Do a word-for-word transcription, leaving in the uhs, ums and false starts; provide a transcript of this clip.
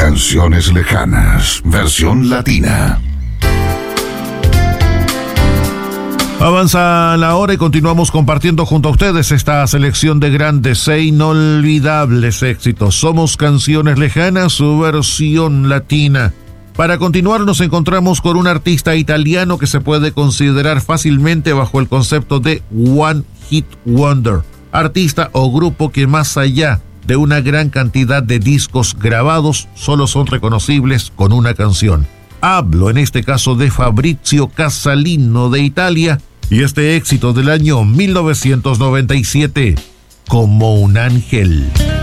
Canciones lejanas, versión latina. Avanza la hora y continuamos compartiendo junto a ustedes esta selección de grandes e inolvidables éxitos. Somos Canciones Lejanas, su versión latina. Para continuar nos encontramos con un artista italiano que se puede considerar fácilmente bajo el concepto de One Hit Wonder. Artista o grupo que más allá de una gran cantidad de discos grabados solo son reconocibles con una canción. Hablo en este caso de Fabrizio Casalino de Italia y este éxito del año mil novecientos noventa y siete, Como un ángel.